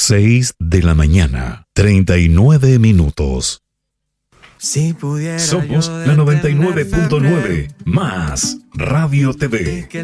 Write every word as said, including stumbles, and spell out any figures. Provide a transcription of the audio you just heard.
seis de la mañana, treinta y nueve minutos. Si pudiera Somos yo la noventa y nueve punto detenerme a nueve más Radio T V.